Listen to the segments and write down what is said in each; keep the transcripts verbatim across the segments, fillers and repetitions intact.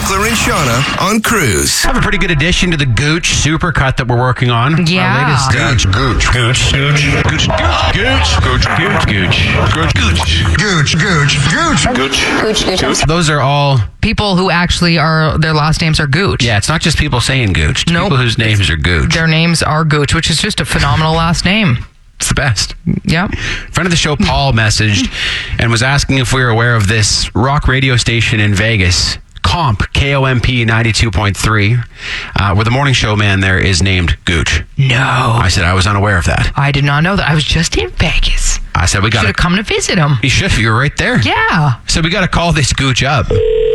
Beckler and Shauna on Cruise. I have a pretty good addition to the Gooch Supercut that we're working on. Yeah. Our latest Gooch. Gooch. Gooch. Gooch. Gooch. Gooch. Gooch. Gooch. Gooch. Gooch. Gooch. Gooch. Gooch. Gooch, Gooch. Those are all... People who actually are, their last names are Gooch. Yeah, it's not just people saying Gooch. It's Nope. people whose names are Gooch. Their names are Gooch, which is just a phenomenal last name. It's the best. Yep. Friend of the show, Paul, messaged and was asking if we were aware of this rock radio station in Vegas, Comp, K O M P ninety-two point three, uh, where the morning show man there is named Gooch. No. I said I was unaware of that. I did not know that. I was just in Vegas. I said we got Should have to... come to visit him. You should. You were right there. Yeah. So we got to call this Gooch up.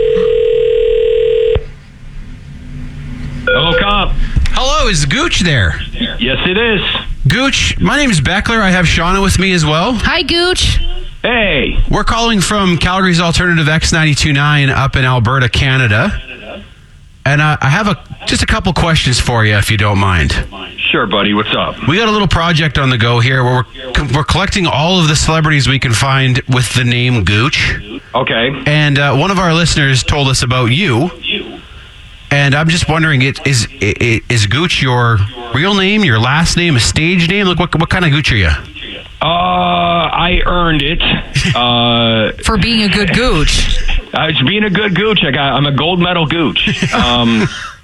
Hello, Comp. Hello, is Gooch there? Yes, it is. Gooch, my name is Beckler. I have Shauna with me as well. Hi, Gooch. Hey. We're calling from Calgary's Alternative X ninety-two point nine up in Alberta, Canada. And uh, I have a just a couple questions for you, if you don't mind. Sure, buddy. What's up? We got a little project on the go here where we're, we're collecting all of the celebrities we can find with the name Gooch. Okay. And uh, one of our listeners told us about you. And I'm just wondering, it, is, is is Gooch your real name, your last name, a stage name? Like, what what kind of Gooch are you? Uh, I earned it. Uh, For being a good Gooch. uh, it's being a good Gooch. I got. I'm a gold medal Gooch. Um,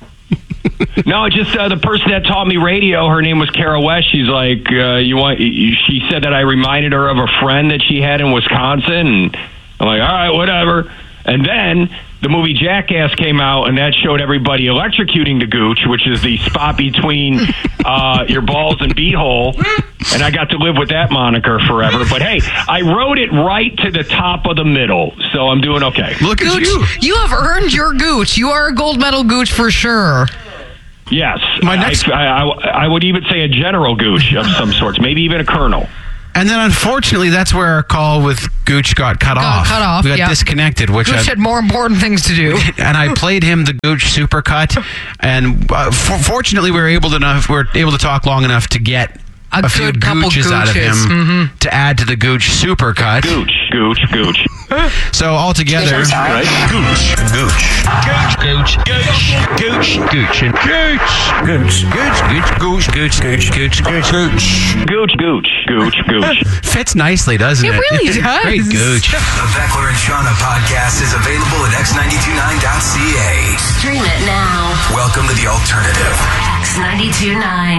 no, just uh, the person that taught me radio. Her name was Kara West. She's like, uh, you want? She said that I reminded her of a friend that she had in Wisconsin. And I'm like, all right, whatever. And then the movie Jackass came out, and that showed everybody electrocuting the Gooch, which is the spot between uh, your balls and beehole. And I got to live with that moniker forever. But hey, I wrote it right to the top of the middle, so I'm doing okay. Look at Gooch, you. you have earned your Gooch. You are a gold medal Gooch for sure. Yes. My next- I, I, I would even say a general Gooch of some sorts, maybe even a colonel. And then, unfortunately, that's where our call with Gooch got cut Got off. cut off, We got yeah. disconnected, which Gooch I, had more important things to do. and I played him the Gooch Supercut, and uh, for, fortunately, we were able to enough. We were able to talk long enough to get A a, few good couple Gooches out of him Gooches. Mm-hmm. to add to the Gooch Supercut. Gooch, Gooch, Gooch. So altogether, Right? Gooch, Gooch, Gooch, Gooch, Gooch, Gooch, and Gooch, Gooch, Gooch, Gooch, Gooch, Gooch, Gooch, Gooch, Gooch. Gooch, Gooch, Gooch, Gooch. Fits nicely, doesn't it? It really does. Great Gooch. The Beckler and Shauna podcast is available at x ninety-two point nine dot c a. Stream it now. Welcome to the alternative. X ninety-two point nine.